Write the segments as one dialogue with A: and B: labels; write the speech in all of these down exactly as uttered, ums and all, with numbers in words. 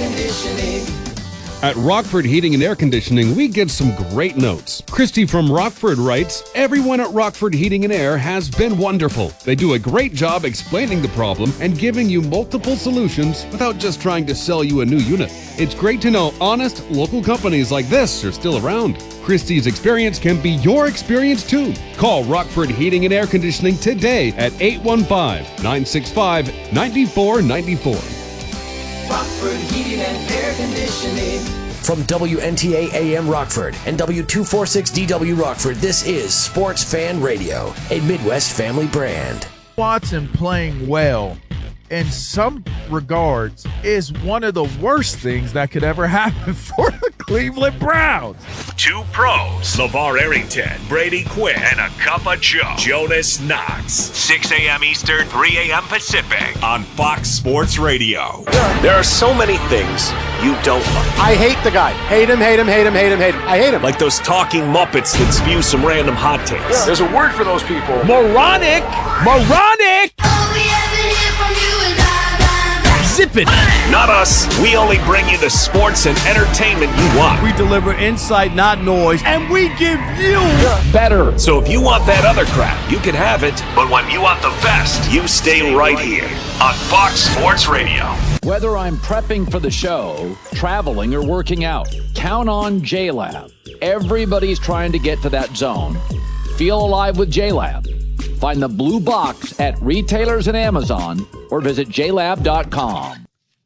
A: Conditioning.
B: At Rockford Heating and Air Conditioning, we get some great notes. Christy from Rockford writes, "Everyone at Rockford Heating and Air has been wonderful. They do a great job explaining the problem and giving you multiple solutions without just trying to sell you a new unit. It's great to know honest, local companies like this are still around. Christy's experience can be your experience too. Call Rockford Heating and Air Conditioning today at eight one five, nine six five, nine four nine four.
A: Rockford Heating and Air Conditioning.
C: From W N T A A M Rockford and W two forty-six D W Rockford, this is Sports Fan Radio, a Midwest family brand.
D: Watson playing well, in some regards, is one of the worst things that could ever happen for the Cleveland Browns.
E: Two pros, LeVar Arrington, Brady Quinn, and a cup of Joe, Jonas Knox. six a.m. Eastern, three a.m. Pacific on Fox Sports Radio.
F: There are so many things you don't like.
G: I hate the guy. Hate him, hate him, hate him, hate him, hate him. I hate him.
F: Like those talking Muppets that spew some random hot takes.
G: Yeah. There's a word for those people.
D: Moronic! Moronic!
A: All we ever hear from you is blah, blah, blah.
D: Zip it!
F: Not us. We only bring you the sports and entertainment you want.
D: We deliver insight, not noise, and we give you
F: better. So if you want that other crap, you can have it. But when you want the best, you stay right here on Fox Sports Radio.
H: Whether I'm prepping for the show, traveling, or working out, count on J-Lab. Everybody's trying to get to that zone. Feel alive with J-Lab. Find the blue box at retailers and Amazon or visit j lab dot com.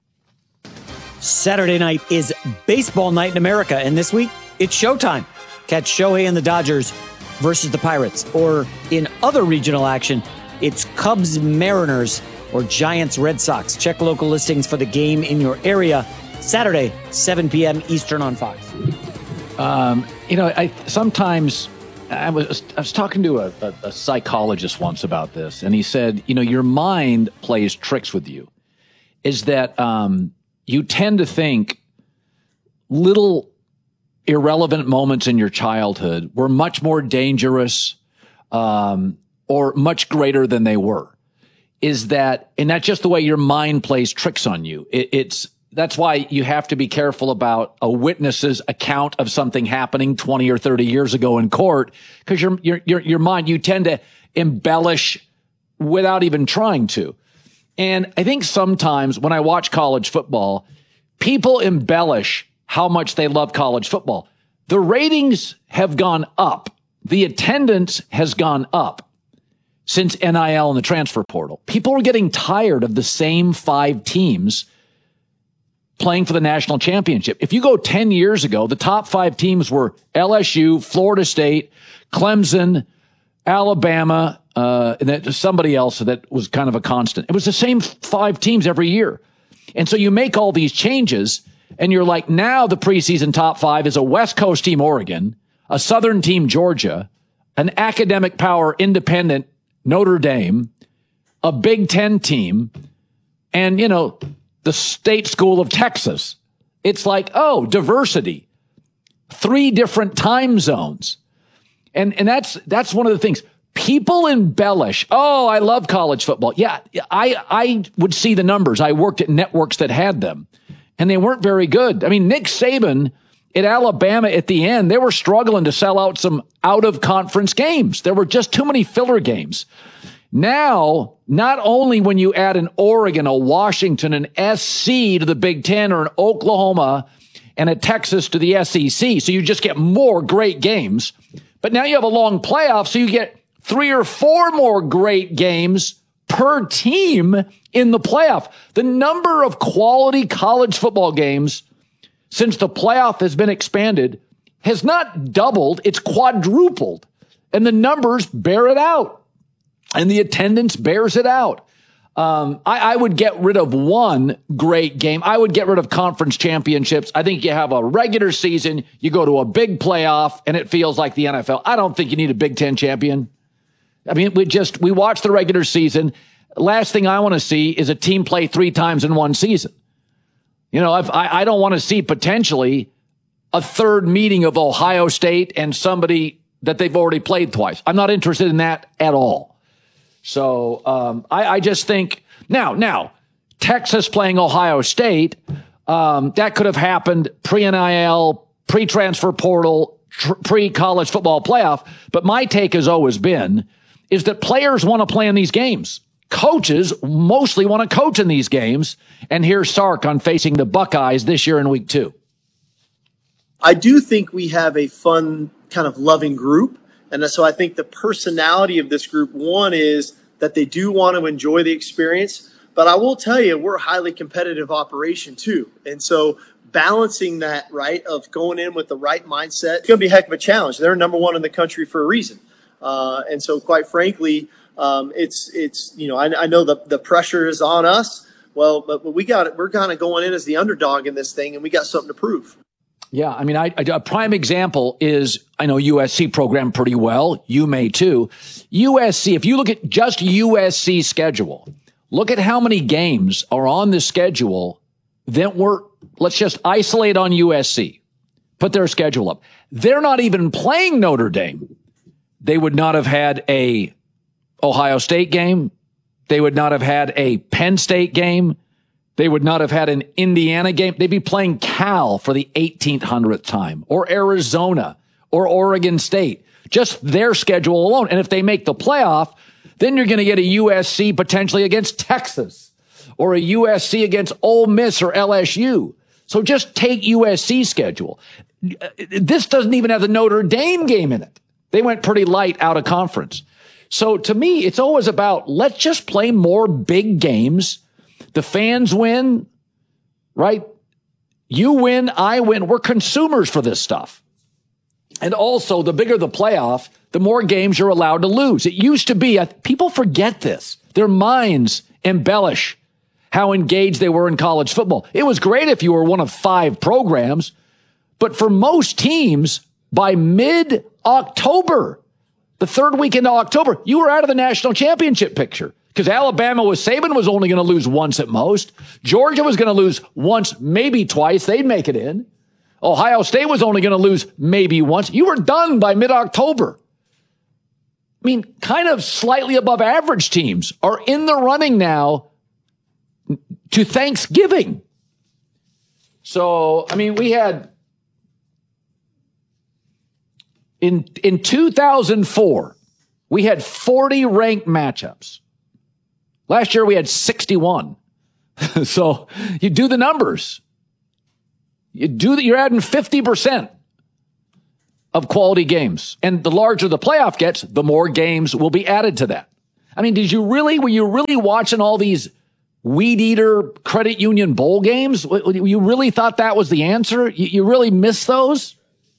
I: Saturday night is baseball night in America, and this week it's showtime. Catch Shohei and the Dodgers versus the Pirates, or in other regional action, it's Cubs Mariners or Giants Red Sox. Check local listings for the game in your area. Saturday, seven p.m. Eastern on Fox.
H: Um, you know, I sometimes I was I was talking to a, a, a psychologist once about this, and he said, you know, your mind plays tricks with you. Is that um, you tend to think little irrelevant moments in your childhood were much more dangerous um, or much greater than they were. Is that, and that's just the way your mind plays tricks on you. It, it's, that's why you have to be careful about a witness's account of something happening twenty or thirty years ago in court, because your, your, your, your mind, you tend to embellish without even trying to. And I think sometimes when I watch college football, people embellish how much they love college football. The ratings have gone up. The attendance has gone up since N I L and the transfer portal. People are getting tired of the same five teams playing for the national championship. If you go ten years ago, the top five teams were L S U, Florida State, Clemson, Alabama, uh, and then somebody else that was kind of a constant. It was the same five teams every year. And so you make all these changes, and you're like, now the preseason top five is a West Coast team, Oregon, a Southern team, Georgia, an academic power, independent, Notre Dame, a Big Ten team, and, you know, the state school of Texas. It's like, oh, diversity, three different time zones. And, and that's, that's one of the things. People embellish. Oh, I love college football. Yeah, I, I would see the numbers. I worked at networks that had them, and they weren't very good. I mean, Nick Saban at Alabama at the end, they were struggling to sell out some out-of-conference games. There were just too many filler games. Now, not only when you add an Oregon, a Washington, an S C to the Big Ten, or an Oklahoma and a Texas to the S E C, so you just get more great games, but now you have a long playoff, so you get three or four more great games per team in the playoff. The number of quality college football games since the playoff has been expanded has not doubled, it's quadrupled. And the numbers bear it out. And the attendance bears it out. Um, I, I would get rid of one great game. I would get rid of conference championships. I think you have a regular season, you go to a big playoff, and it feels like the N F L. I don't think you need a Big Ten champion. I mean, we just, we watch the regular season. Last thing I want to see is a team play three times in one season. You know, I've, I, I don't want to see potentially a third meeting of Ohio State and somebody that they've already played twice. I'm not interested in that at all. So um, I, I just think now, now Texas playing Ohio State, Um, that could have happened pre-N I L, pre-transfer portal, tr- pre-college football playoff. But my take has always been is that players want to play in these games. Coaches mostly want to coach in these games. And here's Sark on facing the Buckeyes this year in week two.
J: I do think we have a fun, kind of loving group. And so I think the personality of this group, one is that they do want to enjoy the experience. But I will tell you, we're a highly competitive operation too. And so balancing that, right, of going in with the right mindset, it's going to be a heck of a challenge. They're number one in the country for a reason. Uh, and so quite frankly, um, it's, it's you know, I, I know the, the pressure is on us. Well, but, but we got it. We're kind of going in as the underdog in this thing, and we got something to prove.
H: Yeah, I mean, I, a prime example is, I know U S C program pretty well. You may too. U S C, if you look at just U S C schedule, look at how many games are on the schedule that were, let's just isolate on U S C, put their schedule up. They're not even playing Notre Dame. They would not have had a Ohio State game. They would not have had a Penn State game. They would not have had an Indiana game. They'd be playing Cal for the eighteenth hundredth time, or Arizona, or Oregon State. Just their schedule alone. And if they make the playoff, then you're going to get a U S C potentially against Texas, or a U S C against Ole Miss or L S U. So just take U S C schedule. This doesn't even have the Notre Dame game in it. They went pretty light out of conference. So to me, it's always about, let's just play more big games. The fans win, right? You win, I win. We're consumers for this stuff. And also, the bigger the playoff, the more games you're allowed to lose. It used to be, people forget this. Their minds embellish how engaged they were in college football. It was great if you were one of five programs, but for most teams, by mid-October, the third weekend of October, you were out of the national championship picture. Because Alabama with Saban was only going to lose once at most. Georgia was going to lose once, maybe twice. They'd make it in. Ohio State was only going to lose maybe once. You were done by mid-October. I mean, kind of slightly above average teams are in the running now to Thanksgiving. So, I mean, we had in in two thousand four, we had forty ranked matchups. Last year we had sixty-one. So you do the numbers. You do that. You're adding fifty percent of quality games. And the larger the playoff gets, the more games will be added to that. I mean, did you really, were you really watching all these weed eater credit union bowl games? You really thought that was the answer? You really missed those?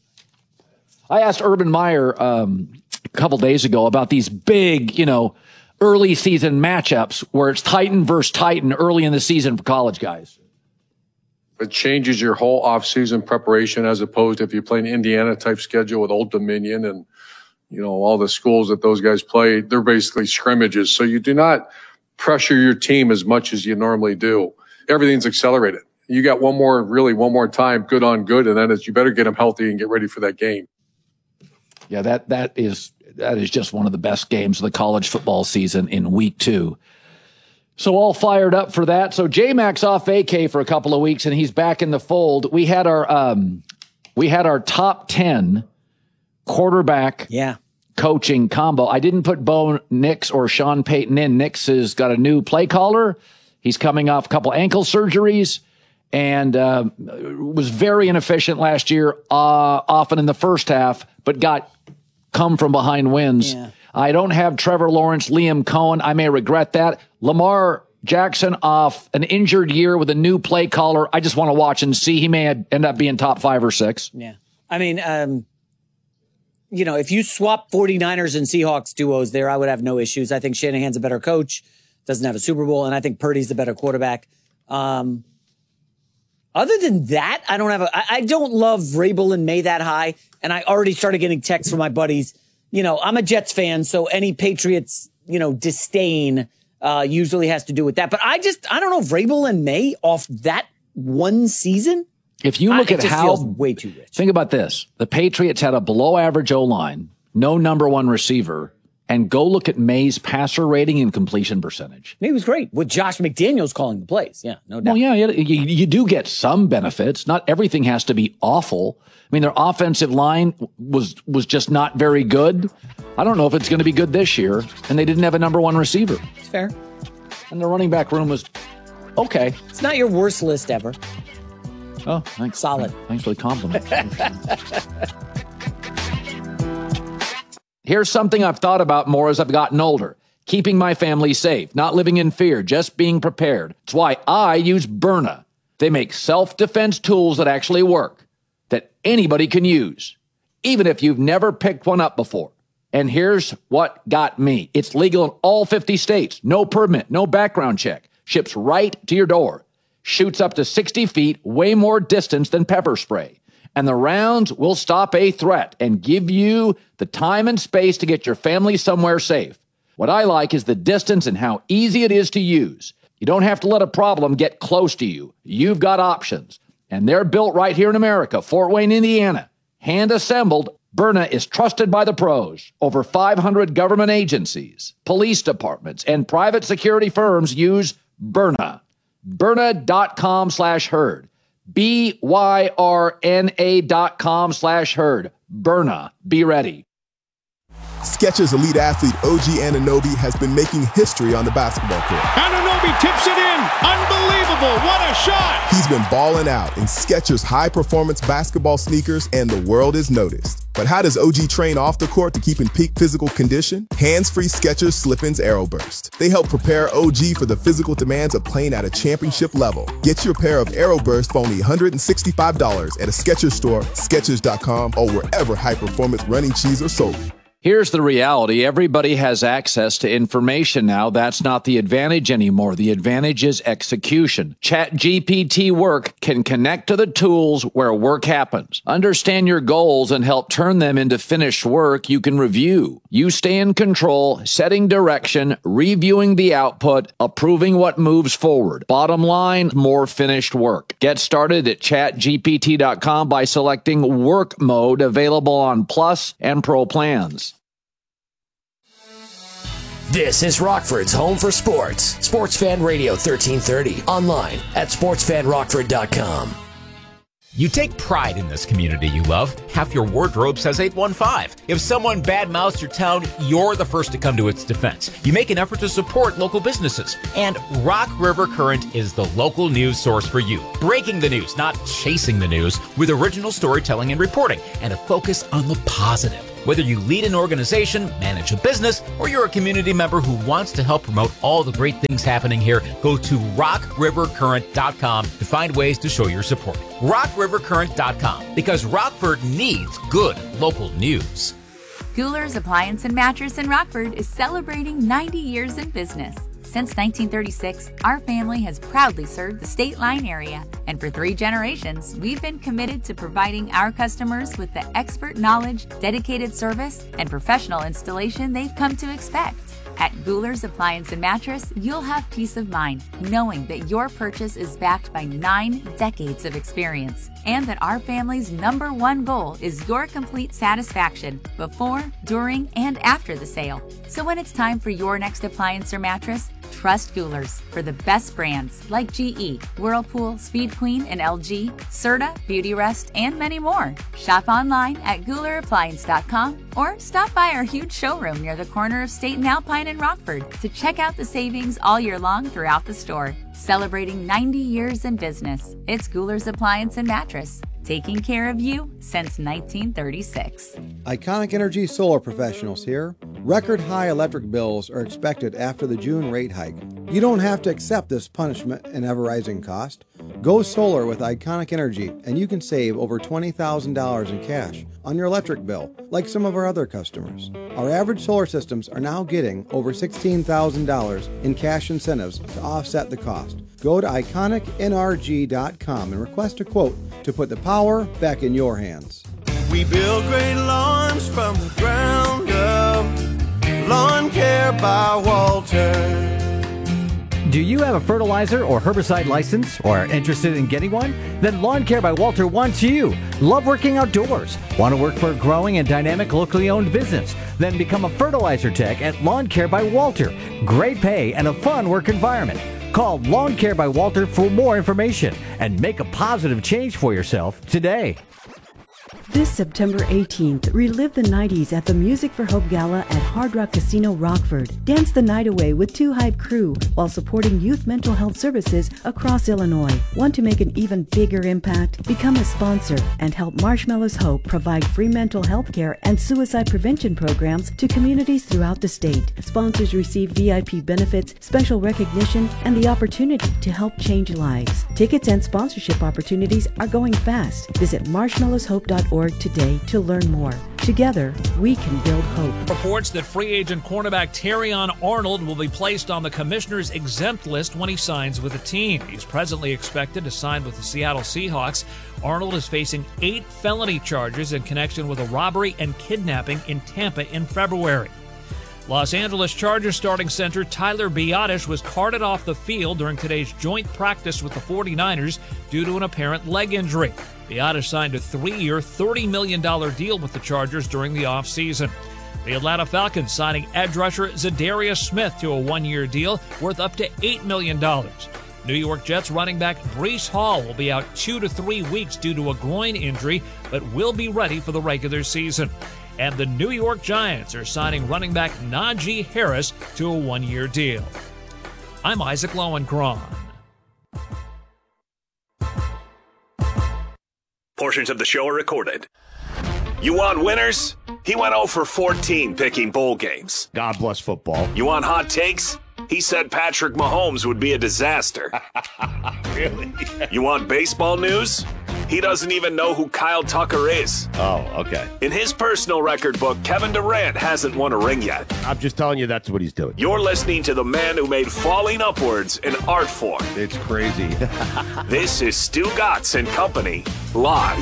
H: I asked Urban Meyer um, a couple days ago about these big, you know, early season matchups where it's Titan versus Titan early in the season for college guys.
K: It changes your whole off-season preparation as opposed to if you play an Indiana-type schedule with Old Dominion and, you know, all the schools that those guys play. They're basically scrimmages. So you do not pressure your team as much as you normally do. Everything's accelerated. You got one more, really one more time, good on good, and then it's, you better get them healthy and get ready for that game.
H: Yeah, that that is that is just one of the best games of the college football season in week two. So all fired up for that. So J-Mac's off vacay for a couple of weeks, and he's back in the fold. We had our um, we had our top ten quarterback
I: yeah.
H: coaching combo. I didn't put Bo Nix or Sean Payton in. Nix has got a new play caller. He's coming off a couple ankle surgeries and uh, was very inefficient last year, uh, often in the first half, but got come from behind wins.
I: Yeah.
H: I don't have Trevor Lawrence, Liam Cohen. I may regret that. Lamar Jackson off an injured year with a new play caller. I just want to watch and see. He may end up being top five or six.
I: Yeah. I mean, um, you know, if you swap 49ers and Seahawks duos there, I would have no issues. I think Shanahan's a better coach, doesn't have a Super Bowl, and I think Purdy's the better quarterback. Um, other than that, I don't have a, I, I don't love Vrabel and May that high. And I already started getting texts from my buddies. You know, I'm a Jets fan, so any Patriots, you know, disdain uh, usually has to do with that. But I just, I don't know, Vrabel and May off that one season.
H: If you look
I: I,
H: at
I: it just
H: how
I: feels way too rich.
H: Think about this: the Patriots had a below-average O-line, no number one receiver, and go look at May's passer rating and completion percentage.
I: He was great with Josh McDaniels calling the plays. Yeah, no doubt.
H: Well, yeah, you, you do get some benefits. Not everything has to be awful. I mean, their offensive line was was just not very good. I don't know if it's going to be good this year, and they didn't have a number one receiver.
I: It's fair.
H: And the running back room was okay.
I: It's not your worst list ever.
H: Oh, thanks.
I: Solid.
H: Thanks for the compliment. Here's something I've thought about more as I've gotten older. Keeping my family safe, not living in fear, just being prepared. It's why I use Byrna. They make self-defense tools that actually work, that anybody can use, even if you've never picked one up before. And here's what got me. It's legal in all fifty states. No permit, no background check. Ships right to your door. Shoots up to sixty feet, way more distance than pepper spray. And the rounds will stop a threat and give you the time and space to get your family somewhere safe. What I like is the distance and how easy it is to use. You don't have to let a problem get close to you. You've got options. And they're built right here in America, Fort Wayne, Indiana. Hand assembled, Byrna is trusted by the pros. Over five hundred government agencies, police departments, and private security firms use Byrna. Byrna.com slash herd. B Y R N A dot com slash herd. Byrna. Be ready.
L: Skechers elite athlete O G Anunoby has been making history on the basketball court.
M: Anunoby tips it in. Unbelievable. What a shot.
L: He's been balling out in Skechers high-performance basketball sneakers, and the world is noticed. But how does O G train off the court to keep in peak physical condition? Hands-free Skechers Slip-ins AeroBurst. They help prepare O G for the physical demands of playing at a championship level. Get your pair of AeroBurst for only one hundred sixty-five dollars at a Skechers store, Skechers dot com, or wherever high-performance running shoes are sold.
H: Here's the reality. Everybody has access to information now. That's not the advantage anymore. The advantage is execution. ChatGPT Work can connect to the tools where work happens. Understand your goals and help turn them into finished work you can review. You stay in control, setting direction, reviewing the output, approving what moves forward. Bottom line, more finished work. Get started at chat G P T dot com by selecting Work Mode, available on Plus and Pro plans.
C: This is Rockford's home for sports. Sports Fan Radio thirteen thirty. Online at sports fan rockford dot com.
N: You take pride in this community you love. Half your wardrobe says eight one five. If someone badmouths your town, you're the first to come to its defense. You make an effort to support local businesses. And Rock River Current is the local news source for you. Breaking the news, not chasing the news, with original storytelling and reporting, and a focus on the positive. Whether you lead an organization, manage a business, or you're a community member who wants to help promote all the great things happening here, go to rock river current dot com to find ways to show your support. rock river current dot com, because Rockford needs good local news.
O: Gouler's Appliance and Mattress in Rockford is celebrating ninety years in business. Since nineteen thirty-six, our family has proudly served the State Line area, and for three generations, we've been committed to providing our customers with the expert knowledge, dedicated service, and professional installation they've come to expect. At Gouler's Appliance and Mattress, you'll have peace of mind knowing that your purchase is backed by nine decades of experience, and that our family's number one goal is your complete satisfaction before, during, and after the sale. So when it's time for your next appliance or mattress, trust Gouler's for the best brands like G E, Whirlpool, Speed Queen, and L G, Serta, Beautyrest, and many more. Shop online at Gouler Appliance dot com or stop by our huge showroom near the corner of State and Alpine in Rockford to check out the savings all year long throughout the store. Celebrating ninety years in business, it's Gouler's Appliance and Mattress, taking care of you since nineteen thirty-six.
P: Iconic Energy Solar Professionals here. Record high electric bills are expected after the June rate hike. You don't have to accept this punishment and ever-rising cost. Go solar with Iconic Energy, and you can save over twenty thousand dollars in cash on your electric bill, like some of our other customers. Our average solar systems are now getting over sixteen thousand dollars in cash incentives to offset the cost. Go to iconic N R G dot com and request a quote to put the power back in your hands.
Q: We build great lawns from the ground up. Lawn Care by Walter.
R: Do you have a fertilizer or herbicide license or are interested in getting one? Then Lawn Care by Walter wants you. Love working outdoors? Want to work for a growing and dynamic locally owned business? Then become a fertilizer tech at Lawn Care by Walter. Great pay and a fun work environment. Call Lawn Care by Walter for more information and make a positive change for yourself today.
S: This September eighteenth, relive the nineties at the Music for Hope Gala at Hard Rock Casino Rockford. Dance the night away with Two Hype Crew while supporting youth mental health services across Illinois. Want to make an even bigger impact? Become a sponsor and help Marshmallows Hope provide free mental health care and suicide prevention programs to communities throughout the state. Sponsors receive V I P benefits, special recognition, and the opportunity to help change lives. Tickets and sponsorship opportunities are going fast. Visit marshmallows hope dot org today to learn more. Together, we can build hope.
T: Reports that free agent cornerback Terrion Arnold will be placed on the commissioner's exempt list when he signs with the team. He's presently expected to sign with the Seattle Seahawks. Arnold is facing eight felony charges in connection with a robbery and kidnapping in Tampa in February. Los Angeles Chargers starting center Tyler Biadasz was carted off the field during today's joint practice with the forty-niners due to an apparent leg injury. Biadasz signed a three-year, thirty million dollars deal with the Chargers during the offseason. The Atlanta Falcons signing edge rusher Zadarius Smith to a one-year deal worth up to eight million dollars. New York Jets running back Breece Hall will be out two to three weeks due to a groin injury, but will be ready for the regular season. And the New York Giants are signing running back Najee Harris to a one-year deal. I'm Isaac Lowenkron.
F: Portions of the show are recorded. You want winners? He went oh for fourteen picking bowl games.
U: God bless football.
F: You want hot takes? He said Patrick Mahomes would be a disaster.
U: Really?
F: You want baseball news? He doesn't even know who Kyle Tucker is.
U: Oh, okay.
F: In his personal record book, Kevin Durant hasn't won a ring yet.
U: I'm just telling you that's what he's doing.
F: You're listening to the man who made falling upwards an art form.
U: It's crazy.
F: This is Stu Gatz and Company, live.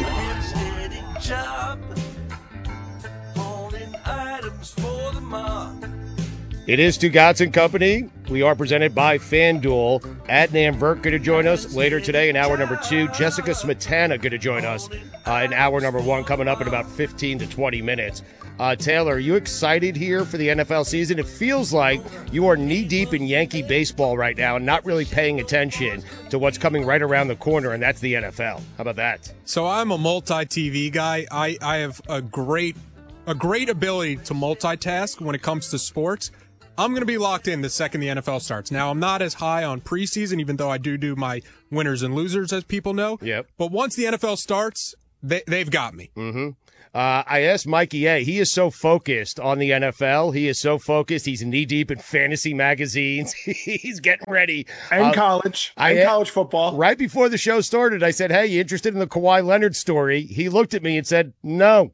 U: It is Stu Gatz and Company. We are presented by FanDuel. Adnan Virk going to join us later today in hour number two. Jessica Smetana going to join us uh, in hour number one, coming up in about fifteen to twenty minutes. Uh, Taylor, are you excited here for the N F L season? It feels like you are knee-deep in Yankee baseball right now and not really paying attention to what's coming right around the corner, and that's the N F L. How about that?
V: So I'm a multi-T V guy. I, I have a great, a great ability to multitask when it comes to sports. I'm going to be locked in the second the N F L starts. Now, I'm not as high on preseason, even though I do do my winners and losers, as people know.
U: Yep.
V: But once the N F L starts, they, they've got me.
U: Mm-hmm. Uh, I asked Mikey A. He is so focused on the N F L. He is so focused. He's knee-deep in fantasy magazines. He's getting ready.
G: And
U: uh,
G: college.
U: I,
G: and college football.
U: Right before the show started, I said, hey, you interested in the Kawhi Leonard story? He looked at me and said, no.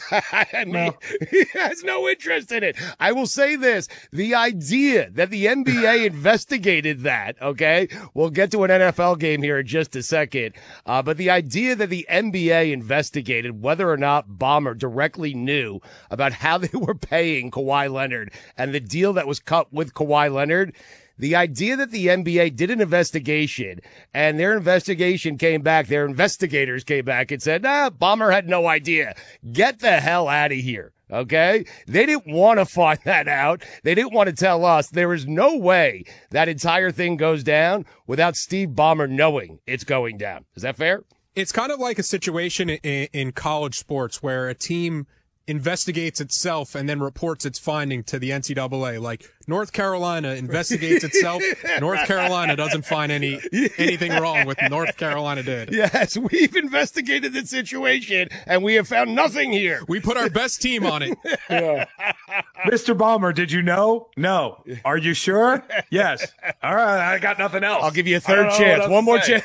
U: I mean, no. He has no interest in it. I will say this. The idea that the N B A investigated that, okay? We'll get to an N F L game here in just a second. Uh, but the idea that the N B A investigated whether or not Bomber directly knew about how they were paying Kawhi Leonard and the deal that was cut with Kawhi Leonard, the idea that the N B A did an investigation and their investigation came back, their investigators came back and said, nah, Bomber had no idea. Get the hell out of here. Okay? They didn't want to find that out. They didn't want to tell us. There is no way that entire thing goes down without Steve Ballmer knowing it's going down. Is that fair?
V: It's kind of like a situation in, in college sports where a team investigates itself and then reports its finding to the N C double A. Like North Carolina investigates itself. North Carolina doesn't find any anything wrong with North Carolina did.
U: Yes, we've investigated the situation and we have found nothing here.
V: We put our best team on it.
G: Yeah. Mister Ballmer, did you know? No. Are you sure? Yes. All right, I got nothing else.
U: I'll give you a third chance. One more chance.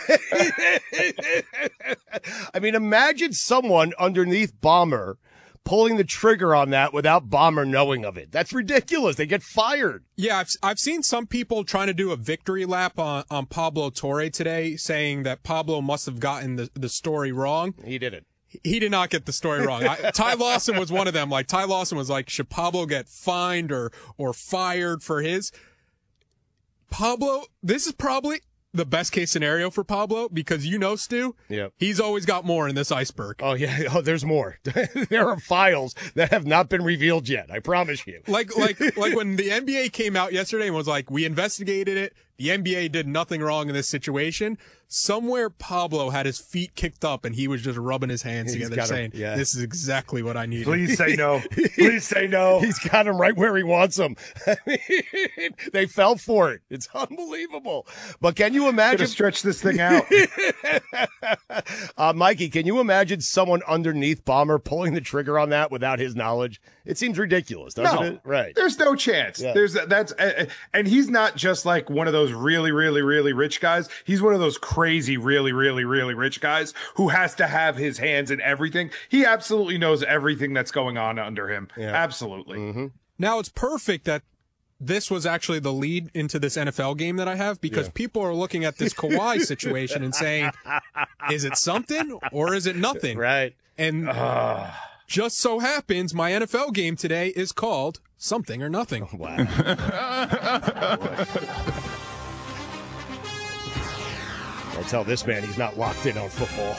U: I mean, imagine someone underneath Ballmer pulling the trigger on that without Ballmer knowing of it. That's ridiculous. They get fired.
V: Yeah, I've, I've seen some people trying to do a victory lap on, on Pablo Torre today, saying that Pablo must have gotten the, the story wrong.
U: He didn't.
V: He did not get the story wrong. I, Ty Lawson was one of them. Like, Ty Lawson was like, should Pablo get fined or, or fired for his? Pablo, this is probably the best case scenario for Pablo because you know, Stu,
U: Yep.
V: he's always got more in this iceberg.
U: Oh, yeah. Oh, there's more. There are files that have not been revealed yet. I promise you.
V: Like, like, like when the N B A came out yesterday and was like, we investigated it. The N B A did nothing wrong in this situation. Somewhere Pablo had his feet kicked up and he was just rubbing his hands
U: He's
V: together
U: got him,
V: saying,
U: yeah.
V: this is exactly what I need.
G: Please say no. Please say no.
U: He's got him right where he wants him. I mean, they fell for it. It's unbelievable. But can you imagine?
G: Gotta stretch this thing out.
U: uh, Mikey, can you imagine someone underneath Ballmer pulling the trigger on that without his knowledge? It seems ridiculous, doesn't
G: No,
U: it? Right.
G: There's no chance.
U: Yeah.
G: There's that's uh, and he's not just like one of those really, really, really rich guys. He's one of those crazy, really, really, really rich guys who has to have his hands in everything. He absolutely knows everything that's going on under him.
U: Yeah.
G: Absolutely.
U: Mm-hmm.
V: Now it's perfect that this was actually the lead into this N F L game that I have because
U: Yeah.
V: people are looking at this Kawhi situation and saying, is it something or is it nothing?
U: Right.
V: And
G: Uh,
V: just so happens my N F L game today is called Something or Nothing.
U: Wow. I'll tell this man he's not locked in on football.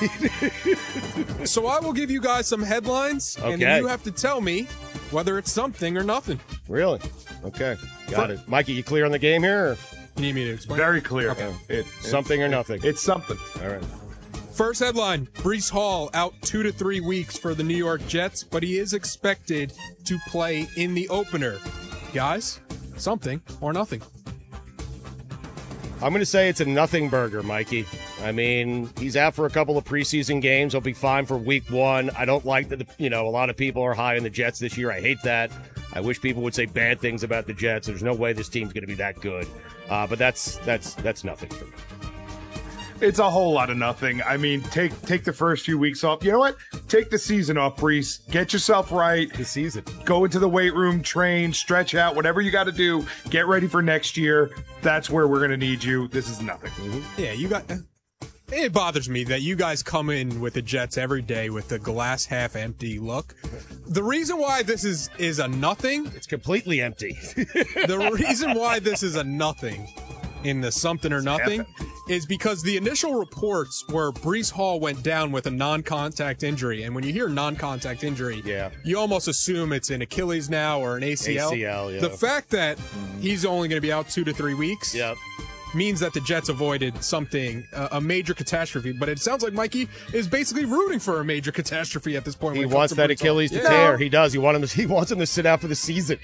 V: So I will give you guys some headlines, and
U: Okay.
V: then you have to tell me whether it's something or nothing.
U: Really? Okay. Got it. Mikey, you clear on the game here? Or?
V: You need me to explain?
G: very clear.
U: Okay.
G: It,
U: Something or nothing?
G: It's something.
U: All right.
V: First headline, Breece Hall out two to three weeks for the New York Jets, but he is expected to play in the opener. Guys, something or nothing.
U: I'm going to say it's a nothing burger, Mikey. I mean, he's out for a couple of preseason games. He'll be fine for week one. I don't like that, you know, a lot of people are high on the Jets this year. I hate that. I wish people would say bad things about the Jets. There's no way this team's going to be that good. Uh, but that's that's that's nothing for me.
G: It's a whole lot of nothing. I mean, take take the first few weeks off. You know what? Take the season off, Breece. Get yourself right.
U: The season.
G: Go into the weight room, train, stretch out, whatever you got to do. Get ready for next year. That's where we're going to need you. This is nothing.
U: Mm-hmm.
V: Yeah, you got. It bothers me that you guys come in with the Jets every day with the glass half empty look. The reason why this is is a nothing.
U: It's completely empty.
V: The reason why this is a nothing in the something or nothing is because the initial reports where Breece Hall went down with a non-contact injury, and when you hear non-contact injury,
U: yeah.
V: you almost assume it's an Achilles now or an A C L.
U: A C L, yeah.
V: The fact that he's only going to be out two to three weeks
U: Yep.
V: means that the Jets avoided something, uh, a major catastrophe. But it sounds like Mikey is basically rooting for a major catastrophe at this point.
U: He
V: when it
U: wants
V: comes to
U: that
V: Breece Hall.
U: Achilles to
V: Yeah.
U: tear. He does. He want him to, he wants him to sit out for the season.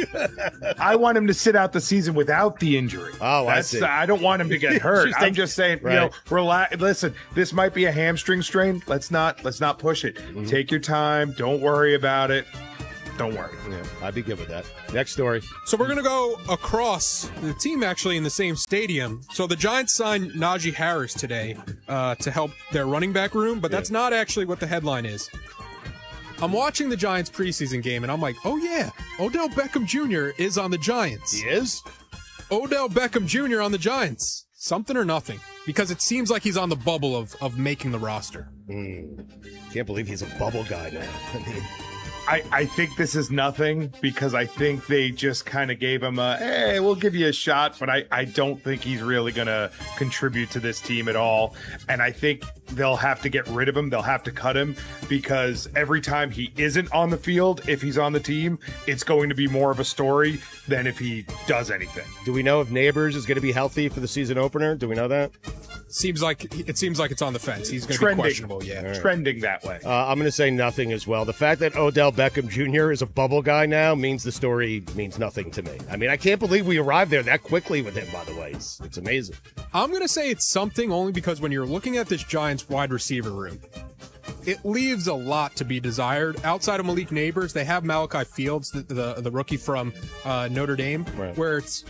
G: I want him to sit out the season without the injury.
U: Oh, I
G: That's,
U: see.
G: I don't want him to get hurt.
U: Just
G: I'm
U: think-
G: just saying,
U: Right.
G: you know, relax. Listen, this might be a hamstring strain. Let's not let's not push it.
U: Mm-hmm.
G: Take your time. Don't worry about it. Don't worry.
U: Yeah, I'd be good with that. Next story.
V: So we're going to go across the team actually in the same stadium. So the Giants signed Najee Harris today uh, to help their running back room, but that's not actually what the headline is. I'm watching the Giants preseason game, and I'm like, oh, yeah, Odell Beckham Junior is on the Giants.
U: He is?
V: Odell Beckham Junior on the Giants. Something or nothing? Because it seems like he's on the bubble of, of making the roster.
U: Mm. Can't believe he's a bubble guy now. I mean,
G: I, I think this is nothing because I think they just kind of gave him a, hey, we'll give you a shot, but I, I don't think he's really going to contribute to this team at all. And I think they'll have to get rid of him. They'll have to cut him because every time he isn't on the field, if he's on the team, it's going to be more of a story than if he does anything.
U: do we know if Neighbors is going to be healthy for the season opener? Do we know that?
V: Seems like it seems like it's on the fence. He's going to be
G: Trending.
V: questionable. Yeah.
U: right.
G: Trending that way.
U: Uh, I'm going to say nothing as well. The fact that Odell Beckham Junior is a bubble guy now means the story means nothing to me. I mean, I can't believe we arrived there that quickly with him, by the way. It's, it's amazing.
V: I'm going to say it's something only because when you're looking at this Giants wide receiver room, it leaves a lot to be desired. Outside of Malik Neighbors, they have Malachi Fields, the the, the rookie from uh, Notre Dame,
U: Right.
V: where it's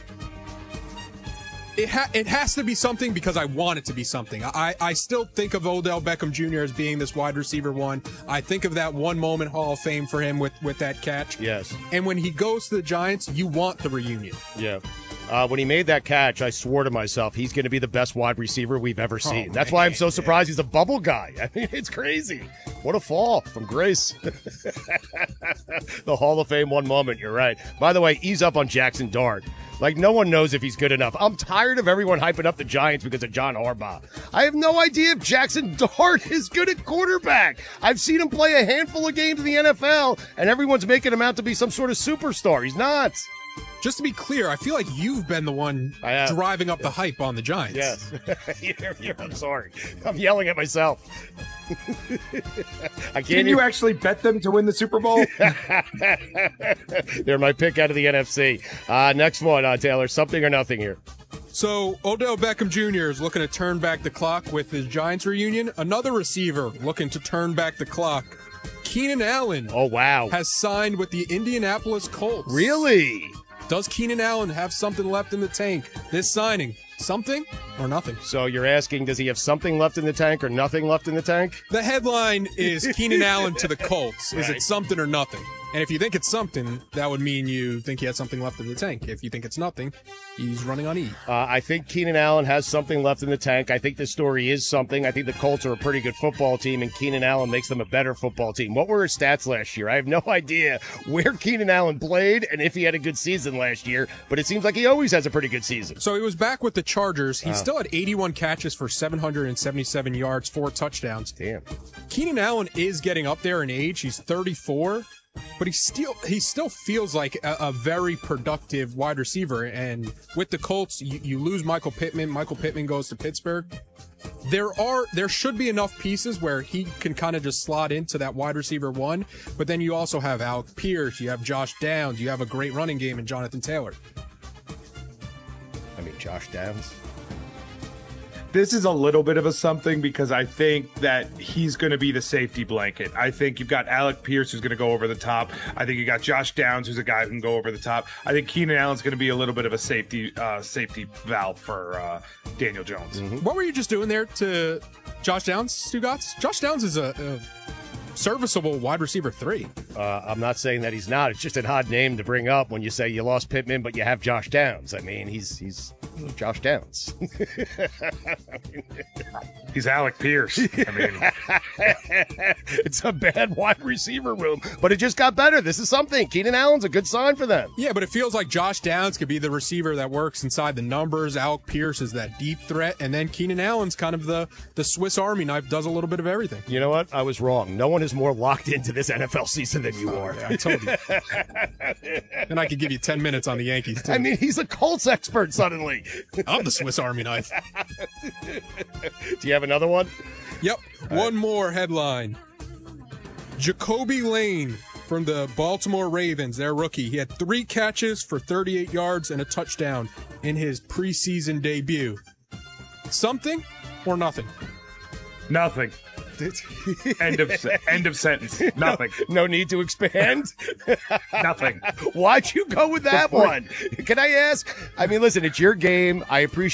V: it ha- it has to be something because I want it to be something. I, I still think of Odell Beckham Junior as being this wide receiver one. I think of that one moment Hall of Fame for him with, with that catch.
U: Yes.
V: And when he goes to the Giants, you want the reunion.
U: Yeah. Uh, when he made that catch, I swore to myself he's going to be the best wide receiver we've ever seen.
V: Oh,
U: That's why I'm so surprised he's a bubble guy. I mean, it's crazy. What a fall from grace. The Hall of Fame one moment, you're right. By the way, ease up on Jackson Dart. Like, no one knows if he's good enough. I'm tired of everyone hyping up the Giants because of John Harbaugh. I have no idea if Jackson Dart is good at quarterback. I've seen him play a handful of games in the N F L, and everyone's making him out to be some sort of superstar. He's not.
V: Just to be clear, I feel like you've been the one driving up the hype on the Giants.
U: Yes. you're, you're, I'm sorry. I'm yelling at myself. I can't
G: Can you actually bet them to win the Super Bowl?
U: They're my pick out of the N F C. Uh, next one, uh, Taylor. Something or nothing here.
V: So Odell Beckham Junior is looking to turn back the clock with his Giants reunion. Another receiver looking to turn back the clock. Keenan Allen.
U: Oh, wow.
V: Has signed with the Indianapolis Colts.
U: Really?
V: Does Keenan Allen have something left in the tank? This signing, something or nothing?
U: So you're asking, does he have something left in the tank or nothing left in the tank?
V: The headline is Keenan Allen to the Colts. Is
U: Right.
V: it something or nothing? And if you think it's something, that would mean you think he has something left in the tank. If you think it's nothing, he's running on E.
U: Uh, I think Keenan Allen has something left in the tank. I think the story is something. I think the Colts are a pretty good football team, and Keenan Allen makes them a better football team. What were his stats last year? I have no idea where Keenan Allen played and if he had a good season last year, but it seems like he always has a pretty good season.
V: So he was back with the Chargers. He
U: Oh.
V: still had eighty-one catches for seven hundred seventy-seven yards, four touchdowns.
U: Damn.
V: Keenan Allen is getting up there in age. He's thirty-four. But he still he still feels like a, a very productive wide receiver. And with the Colts, you, you lose Michael Pittman. Michael Pittman goes to Pittsburgh. There are there should be enough pieces where he can kind of just slot into that wide receiver one. But then you also have Alec Pierce, you have Josh Downs, you have a great running game in Jonathan Taylor.
U: I mean, Josh Downs.
G: This is a little bit of a something because I think that he's going to be the safety blanket. I think you've got Alec Pierce who's going to go over the top. I think you got Josh Downs who's a guy who can go over the top. I think Keenan Allen's going to be a little bit of a safety uh, safety valve for uh, Daniel Jones.
U: Mm-hmm.
V: What were you just doing there to Josh Downs, Stugotz? Josh Downs is a, a serviceable wide receiver three.
U: Uh, I'm not saying that he's not. It's just an odd name to bring up when you say you lost Pittman, but you have Josh Downs. I mean, he's he's Josh Downs.
G: He's Alec Pierce. I mean,
U: it's a bad wide receiver room, but it just got better. This is something. Keenan Allen's a good sign for them.
V: Yeah, but it feels like Josh Downs could be the receiver that works inside the numbers. Alec Pierce is that deep threat, and then Keenan Allen's kind of the, the Swiss Army knife, does a little bit of everything.
U: You know what? I was wrong. No one is more locked into this N F L season than you are.
V: Yeah, I told you. And I could give you ten minutes on the Yankees, too.
U: I mean, he's a Colts expert suddenly.
V: I'm the Swiss Army knife.
U: Do you have another one?
V: Yep. All one right. more headline. Jacoby Lane from the Baltimore Ravens, their rookie. He had three catches for thirty-eight yards and a touchdown in his preseason debut. Something or nothing?
G: Nothing. end of end of sentence. Nothing.
U: No, no need to expand.
G: Nothing.
U: Why'd you go with that one? Can I ask? I mean, listen, it's your game. I appreciate